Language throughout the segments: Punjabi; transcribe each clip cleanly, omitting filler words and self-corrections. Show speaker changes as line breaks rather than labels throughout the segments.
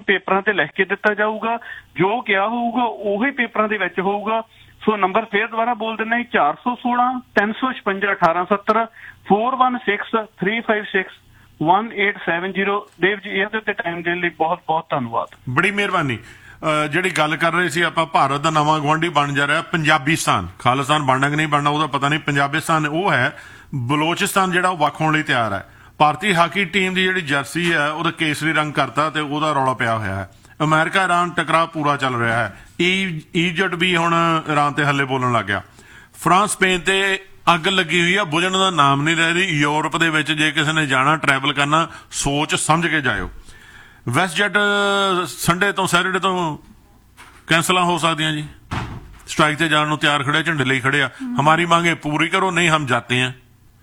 ਪੇਪਰਾਂ ਤੇ ਲਿਖ ਕੇ ਦਿੱਤਾ ਜਾਊਗਾ, ਜੋ ਕਿਹਾ ਹੋਊਗਾ ਉਹੀ ਪੇਪਰਾਂ ਦੇ ਵਿੱਚ ਹੋਊਗਾ। ਸੋ ਨੰਬਰ ਫੇਰ ਦੁਬਾਰਾ ਬੋਲ ਦਿੰਦਾ ਜੀ, 416 356 1870 416 356 1870। ਦੇਵ ਜੀ ਇਹਦੇ ਉੱਤੇ ਟਾਈਮ ਦੇਣ ਲਈ ਬਹੁਤ ਬਹੁਤ ਧੰਨਵਾਦ।
ਬੜੀ ਮਿਹਰਬਾਨੀ। ਜਿਹੜੀ ਗੱਲ ਕਰ ਰਹੇ ਸੀ ਆਪਾਂ, ਭਾਰਤ ਦਾ ਨਵਾਂ ਗੁਆਂਢੀ ਬਣ ਜਾ ਰਿਹਾ ਪੰਜਾਬੀਸਤਾਨ। ਖਾਲਿਸਤਾਨ ਬਣਨਾ ਕਿ ਨਹੀਂ ਬਣਨਾ ਉਹਦਾ ਪਤਾ ਨਹੀਂ। ਪੰਜਾਬੀਸਤਾਨ ਉਹ ਹੈ, ਬਲੋਚਿਸਤਾਨ ਜਿਹੜਾ ਉਹ ਵੱਖ ਹੋਣ ਲਈ ਤਿਆਰ ਹੈ। ਭਾਰਤੀ ਹਾਕੀ ਟੀਮ ਦੀ ਜਿਹੜੀ ਜਰਸੀ ਹੈ ਉਹਦਾ ਕੇਸਰੀ ਰੰਗ ਕਰਤਾ ਤੇ ਉਹਦਾ ਰੌਲਾ ਪਿਆ ਹੋਇਆ ਹੈ। ਅਮਰੀਕਾ ਇਰਾਨ ਟਕਰਾਅ ਪੂਰਾ ਚੱਲ ਰਿਹਾ ਹੈ। ਈਜਿਪਟ ਵੀ ਹੁਣ ਇਰਾਨ ਤੇ ਹੱਲੇ ਬੋਲਣ ਲੱਗ ਗਿਆ। ਫਰਾਂਸ ਸਪੇਨ ਤੇ ਅੱਗ ਲੱਗੀ ਹੋਈ ਆ, ਬੁਝਣ ਦਾ ਨਾਮ ਨਹੀਂ ਲੈ ਰਹੀ। ਯੂਰਪ ਦੇ ਵਿੱਚ ਜੇ ਕਿਸੇ ਨੇ ਜਾਣਾ, ਟਰੈਵਲ ਕਰਨਾ, ਸੋਚ ਸਮਝ ਕੇ ਜਾਇਓ। ਵੈਸਟਜੈਟ ਸੰਡੇ ਤੋਂ ਸੈਟਰਡੇ ਤੋਂ ਕੈਂਸਲਾਂ ਹੋ ਸਕਦੀਆਂ ਜੀ। ਸਟ੍ਰਾਈਕ ਤੇ ਜਾਣ ਨੂੰ ਤਿਆਰ ਖੜੇ, ਝੰਡੇ ਲਈ ਖੜੇ ਆ। ਹਮਾਰੀ ਮੰਗੇ ਪੂਰੀ ਕਰੋ, ਨਹੀਂ ਹਮ ਜਾਤੇ हैं।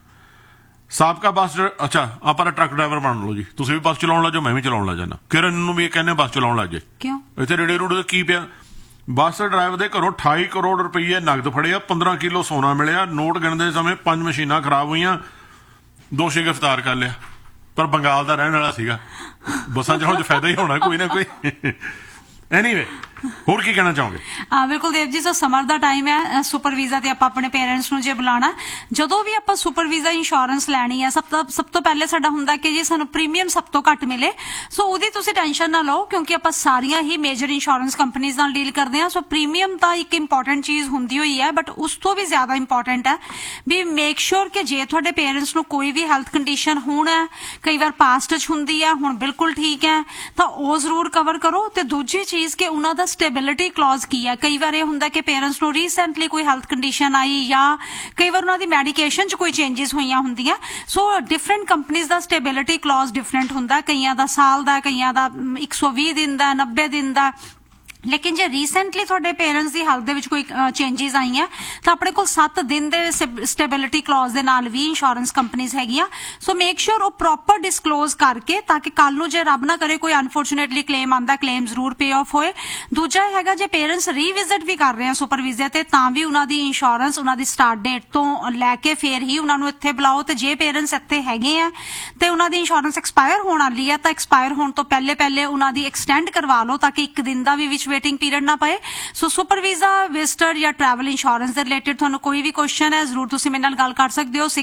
ਸਾਬਕਾ ਬੱਸ ਅੱਛਾ ਆਪਾਂ ਟਰੱਕ ਡਰਾਈਵਰ ਬਣ ਲਓ ਜੀ। ਤੁਸੀਂ ਵੀ ਬੱਸ ਚਲਾਉਣ ਲੱਗ ਜਾਓ, ਮੈਂ ਵੀ ਚਲਾਉਣ ਲੱਗ ਜਾਣਾ। ਕਿਰਨ ਨੂੰ ਵੀ ਕਹਿੰਦੇ ਬੱਸ ਚਲਾਉਣ ਲੱਗ ਜੇ।
ਕਿਉਂ
ਇੱਥੇ ਰੇੜੇ ਰੂੜੇ ਕੀ ਪਿਆ? ਬੱਸ ਡਰਾਈਵਰ ਦੇ ਘਰੋਂ 28 ਕਰੋੜ ਰੁਪਈਏ ਨਗਦ ਫੜਿਆ, 15 ਕਿਲੋ ਸੋਨਾ ਮਿਲਿਆ। ਨੋਟ ਗਿਣਦੇ ਸਮੇਂ 5 ਮਸ਼ੀਨਾਂ ਖਰਾਬ ਹੋਈਆਂ, ਦੋਸ਼ੀ ਗ੍ਰਿਫਤਾਰ ਕਰ ਲਿਆ। ਪਰ ਬੰਗਾਲ ਦਾ ਰਹਿਣ ਵਾਲਾ ਸੀਗਾ। ਬੱਸਾਂ ਚਲਾਉਣ 'ਚ ਫਾਇਦਾ ਹੀ ਹੋਣਾ ਕੋਈ ਨਾ ਕੋਈ। ਐਨੀਵੇ, ਹੋਰ ਕੀ ਕਹਿਣਾ ਚਾਹੋਗੇ?
ਬਿਲਕੁਲ ਦੇਵ ਜੀ, ਸੋ ਸਮਰ ਦਾ ਟਾਈਮ ਹੈ। ਸੁਪਰ ਵੀਜ਼ਾ ਤੇ ਆਪਾਂ ਆਪਣੇ ਪੇਰੈਂਟਸ ਨੂੰ ਜੇ ਬੁਲਾਣਾ, ਜਦੋਂ ਵੀ ਆਪਾਂ ਸੁਪਰ ਵੀਜ਼ਾ ਇੰਸ਼ੋਰੈਂਸ ਲੈਣੀ ਹੈ, ਸਭ ਤੋਂ ਪਹਿਲੇ ਸਾਡਾ ਹੁੰਦਾ ਕਿ ਜੀ ਸਾਨੂੰ ਪ੍ਰੀਮੀਅਮ ਸਭ ਤੋਂ ਘੱਟ ਮਿਲੇ। ਸੋ ਉਹਦੀ ਤੁਸੀਂ ਟੈਨਸ਼ਨ ਨਾ ਲਓ, ਕਿਉਂਕਿ ਆਪਾਂ ਸਾਰੀਆਂ ਹੀ ਮੇਜਰ ਇੰਸ਼ੋਰੈਂਸ ਕੰਪਨੀਜ਼ ਨਾਲ ਡੀਲ ਕਰਦੇ ਹਾਂ। ਸੋ ਪ੍ਰੀਮੀਅਮ ਤਾਂ ਇੱਕ ਇੰਪੋਰਟੈਂਟ ਚੀਜ਼ ਹੁੰਦੀ ਹੋਈ ਹੈ, ਬਟ ਉਸ ਤੋਂ ਵੀ ਜ਼ਿਆਦਾ ਇੰਪੋਰਟੈਂਟ ਹੈ ਵੀ ਮੇਕ ਸ਼ੋਰ ਕਿ ਜੇ ਤੁਹਾਡੇ ਪੇਰੈਂਟਸ ਨੂੰ ਕੋਈ ਵੀ ਹੈਲਥ ਕੰਡੀਸ਼ਨ ਹੁਣ ਹੈ, ਕਈ ਵਾਰ ਪਾਸਟ 'ਚ ਹੁੰਦੀ ਹੈ, ਹੁਣ ਬਿਲਕੁਲ ਠੀਕ ਹੈ, ਤਾਂ ਉਹ ਜ਼ਰੂਰ ਕਵਰ ਕਰੋ। ਤੇ ਦੂਜੀ ਚੀਜ਼ ਕਿ ਉਹਨਾਂ ਦਾ ਸਟੇਬਿਲਿਟੀ ਕਲੌਜ਼ ਕੀ ਹੈ। ਕਈ ਵਾਰ ਇਹ ਹੁੰਦਾ ਕਿ ਪੇਰੈਂਟਸ ਨੂੰ ਰੀਸੈਂਟਲੀ ਕੋਈ ਹੈਲਥ ਕੰਡੀਸ਼ਨ ਆਈ, ਜਾਂ ਕਈ ਵਾਰ ਉਹਨਾਂ ਦੀ ਮੈਡੀਕੇਸ਼ਨ 'ਚ ਕੋਈ ਚੇਂਜਸ ਹੋਈਆਂ ਹੁੰਦੀਆਂ। ਸੋ ਡਿਫਰੈਂਟ ਕੰਪਨੀਜ਼ ਦਾ ਸਟੇਬਿਲਿਟੀ ਕਲੌਜ਼ ਡਿਫਰੈਂਟ ਹੁੰਦਾ, ਕਈਆਂ ਦਾ ਸਾਲ ਦਾ, ਕਈਆਂ ਦਾ 120 ਦਿਨ ਦਾ, 90 ਦਿਨ ਦਾ। ਲੇਕਿਨ ਜੇ ਰੀਸੈਂਟਲੀ ਤੁਹਾਡੇ ਪੇਰੈਂਟਸ ਦੀ ਹੈਲਥ ਦੇ ਵਿੱਚ ਕੋਈ ਚੇਂਜਸ ਆਈਆਂ ਤਾਂ ਆਪਣੇ ਕੋਲ 7 ਦਿਨ ਦੇ ਸਟੇਬਿਲਿਟੀ ਕਲੌਜ਼ ਦੇ ਨਾਲ ਵੀ ਇੰਸ਼ੋਰੈਂਸ ਕੰਪਨੀਜ਼ ਹੈਗੀਆਂ। ਸੋ ਮੇਕ ਸ਼ੋਰ ਉਹ ਪ੍ਰੋਪਰ ਡਿਸਕਲੋਜ਼ ਕਰਕੇ, ਤਾਂ ਕਿ ਕੱਲ ਨੂੰ ਜੇ ਰੱਬ ਨਾ ਕਰੇ ਕੋਈ ਅਨਫੋਰਚੂਨੇਟਲੀ ਕਲੇਮ ਆਂਦਾ, ਕਲੇਮ ਜ਼ਰੂਰ ਪੇ ਆਫ ਹੋਏ। ਦੂਜਾ ਹੈਗਾ ਜੇ ਪੇਰੈਂਟਸ ਰੀਵਿਜ਼ਿਟ ਵੀ ਕਰ ਰਹੇ ਆ ਸੁਪਰ ਵੀਜ਼ੇ ਤੇ, ਤਾਂ ਵੀ ਉਹਨਾਂ ਦੀ ਇੰਸ਼ੋਰੈਂਸ ਉਹਨਾਂ ਦੀ ਸਟਾਰਟ ਡੇਟ ਤੋਂ ਲੈ ਕੇ ਫੇਰ ਹੀ ਉਹਨਾਂ ਨੂੰ ਇੱਥੇ ਬੁਲਾਓ। ਤੇ ਜੇ ਪੇਰੈਂਟਸ ਇੱਥੇ ਹੈਗੇ ਆ ਤੇ ਉਹਨਾਂ ਦੀ ਇੰਸ਼ੋਰੈਂਸ ਐਕਸਪਾਇਰ ਹੋਣ ਵਾਲੀ ਹੈ, ਤਾਂ ਐਕਸਪਾਇਰ ਹੋਣ ਤੋਂ ਪਹਿਲੇ ਉਹਨਾਂ ਦੀ ਐਕਸਟੈਂਡ ਕਰਵਾ ਲਓ, ਤਾਂ ਕਿ 1 ਦਿਨ ਦਾ ਵੀ ਵਿੱਚ ਵੇਟਿੰਗ ਪੀਰੀਅਡ ਨਾ ਪਏ। ਸੋ ਸੁਪਰ ਵੀਜ਼ਾ, ਵਿਜ਼ਟਰ ਜਾਂ ਟਰੈਵਲ ਇੰਸ਼ੋਰੈਂਸ ਦੇ ਰਿਲੇਟਡ ਤੁਹਾਨੂੰ ਕੋਈ ਵੀ ਕੁਐਸਚਨ ਹੈ, ਜ਼ਰੂਰ ਤੁਸੀਂ ਮੇਰੇ ਨਾਲ ਗੱਲ ਕਰ ਸਕਦੇ ਹੋ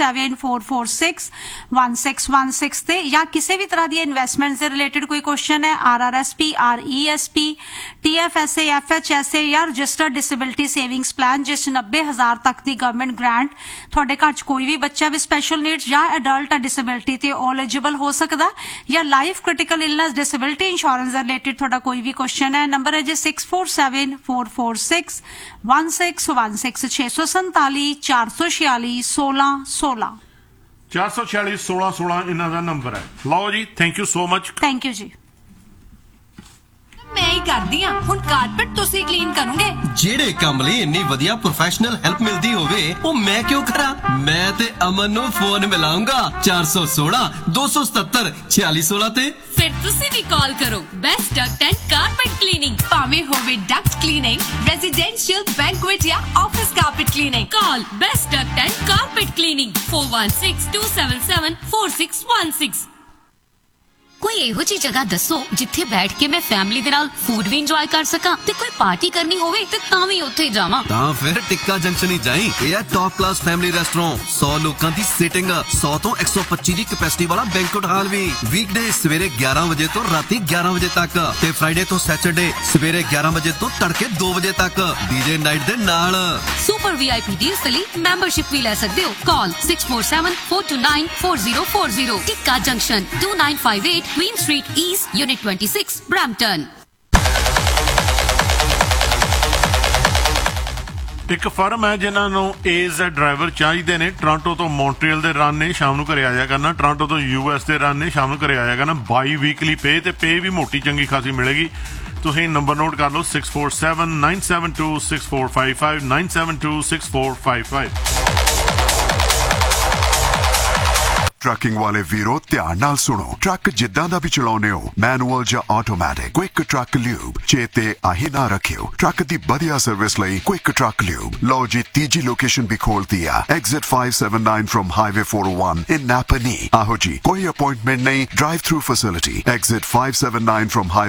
6474461616 ਤੇ, ਜਾਂ ਕਿਸੇ ਵੀ ਤਰ੍ਹਾਂ ਦੀ ਇਨਵੈਸਟਮੈਂਟਸ ਦੇ ਰਿਲੇਟਡ ਕੋਈ ਕੁਐਸਚਨ ਹੈ, RRSP, RESP, TFSA, FHSA ਜਾਂ ਰਜਿਸਟਰਡ ਡਿਸੇਬਿਲਿਟੀ ਸੇਵਿੰਗਸ ਪਲਾਨ, ਜਿਸ 'ਚ 90,000 ਤੱਕ ਦੀ ਗਵਰਨਮੈਂਟ ਗ੍ਰਾਂਟ, ਤੁਹਾਡੇ ਘਰ 'ਚ ਕੋਈ ਵੀ ਬੱਚਾ ਵੀ ਸਪੈਸ਼ਲ ਨੀਡਸ ਜਾਂ ਅਡਲਟ ਡਿਸੇਬਿਲਿਟੀ ਤੇ ਐਲੀਜੀਬਲ ਹੋ ਸਕਦਾ, ਜਾਂ life critical illness disability insurance ਦੇ ਰਿਲੇਟਡ ਤੁਹਾਡਾ ਕੋਈ ਵੀ ਕੁਐਸਚਨ ਹੈ। ਨੰਬਰ ਹੈ ਜੀ 6474461616 647 446 1616
446 1616 ਇਹਨਾਂ ਦਾ ਨੰਬਰ ਹੈ। ਲਓ ਜੀ, thank you so much.
Thank you ਜੀ।
ਮੈਂ ਹੀ ਕਰਦੀ ਆ ਹੁਣ, ਕਾਰਪੇਟ ਤੁਸੀਂ ਕਲੀਨ ਕਰੋਗੇ? ਜਿਹੜੇ ਕੰਮ ਲਈ ਇੰਨੀ ਵਧੀਆ ਪ੍ਰੋਫੈਸ਼ਨਲ ਹੈਲਪ ਮਿਲਦੀ ਹੋਵੇ ਉਹ ਮੈਂ ਕਿਉਂ ਕਰਾਂ? ਮੈਂ ਤੇ ਅਮਨ ਨੂੰ ਫੋਨ ਮਿਲਾਉਂਗਾ 416 277 4616 ਤੇ। ਫਿਰ ਤੁਸੀਂ ਵੀ ਕਾਲ ਕਰੋ best Duckett and carpet cleaning, ਭਾਵੇਂ ਹੋਵੇ ਡਕਟ ਕਲੀਨਿੰਗ, ਰੈਜ਼ੀਡੈਂਸ਼ੀਅਲ, ਬੈਂਕੁਏਟ ਜਾਂ office carpet cleaning. Call best Duckett and carpet cleaning 416 277 4616। ਕੋਈ ਇਹੋ ਜਿਹੀ ਜਗ੍ਹਾ ਦੱਸੋ ਜਿੱਥੇ ਬੈਠ ਕੇ ਮੈਂ ਫੈਮਿਲੀ ਦੇ ਨਾਲ ਫੂਡ ਵੀ ਇੰਜੋਏ ਕਰ ਸਕਾਂ, ਤੇ ਕੋਈ ਪਾਰਟੀ ਕਰਨੀ ਹੋਵੇ ਤੇ ਤਾਂ ਵੀ ਉੱਥੇ ਜਾਵਾਂ। ਤਾਂ ਫਿਰ ਟਿੱਕਾ ਜੰਕਸ਼ਨ ਹੀ ਜਾਈਂ। ਇਹ ਹੈ ਟੌਪ ਕਲਾਸ ਫੈਮਿਲੀ ਰੈਸਟੋਰੈਂਟ, 100 ਲੋਕਾਂ ਦੀ ਸੀਟਿੰਗ, 100 ਤੋਂ 125 ਦੀ ਕੈਪੈਸਿਟੀ ਵਾਲਾ ਬੈਂਕੁਏਟ ਹਾਲ ਵੀ। ਵੀਕਡੇ ਸਵੇਰੇ 11 ਵਜੇ ਤੋਂ ਰਾਤੀ 11 ਵਜੇ ਤੱਕ, ਤੇ ਫਰਾਈਡੇ ਤੋਂ ਸੈਟਰਡੇ ਸਵੇਰੇ 11 ਵਜੇ ਤੋਂ ਤੜਕੇ 2 ਵਜੇ ਤੱਕ, ਡੀਜੇ ਨਾਈਟ ਦੇ ਨਾਲ। ਸੁਪਰ VIP ਡੀਲਸ ਲਈ ਮੈਂਬਰਸ਼ਿਪ ਵੀ ਲੈ ਸਕਦੇ ਹੋ। ਕਾਲ 6474294040। ਟਿੱਕਾ junction 2958 Queen Street East, Unit 26, Brampton।
ਇੱਕ ਫਰਮ ਹੈ ਜਿਨ੍ਹਾਂ ਨੂੰ ਏਜ਼ ਡਰਾਈਵਰ ਚਾਹੀਦੇ ਨੇ। ਟੋਰਾਂਟੋ ਤੋਂ ਮੌਂਟਰੀਅਲ ਦੇ ਰਨ ਨੇ, ਸ਼ਾਮ ਨੂੰ ਘਰੇ ਆਇਆ ਕਰਨਾ। ਟੋਰਾਂਟੋ ਤੋਂ US ਦੇ ਰਨ ਨੇ, ਸ਼ਾਮ ਨੂੰ ਘਰੇ ਆਇਆ ਕਰਨਾ। ਬਾਈ ਵੀਕਲੀ ਪੇ, ਤੇ ਪੇ ਵੀ ਮੋਟੀ ਚੰਗੀ ਖਾਸੀ ਮਿਲੇਗੀ। ਤੁਸੀਂ ਨੰਬਰ ਨੋਟ ਕਰ ਲਓ 6479726455 9726455।
ਟਰੱਕਿੰਗ ਵਾਲੇ ਵੀਰੋ ਧਿਆਨ ਨਾਲ ਸੁਣੋ। ਟਰੱਕ ਜਿੱਦਾਂ ਦਾ ਵੀ ਚਲਾਉਨੇ ਹੋ, ਮੈਨੂਅਲ ਜਾਂ ਆਟੋਮੈਟਿਕ, ਕੁਇਕ ਟਰੱਕ ਲਿਊਬ ਚੇਤੇ ਆਹੀ ਨਾ ਰੱਖਿਓ। ਟਰੱਕ ਦੀ ਵਧੀਆ ਸਰਵਿਸ ਲਈ ਕੁਇਕ ਟਰੱਕ ਲਿਊਬ। ਲਓ ਜੀ, ਤੀਜੀ ਲੋਕੇਸ਼ਨ ਵੀ ਖੋਲਤੀ ਆ, ਐਗਜ਼ਿਟ 579 ਫਰਮ ਹਾਈਵੇ 401 ਇਨ ਨਾਪਨੀ। ਆਹੋ ਜੀ, ਕੋਈ ਅਪਾਇੰਟਮੈਂਟ ਨਹੀਂ, drive through facility. Exit 579 firm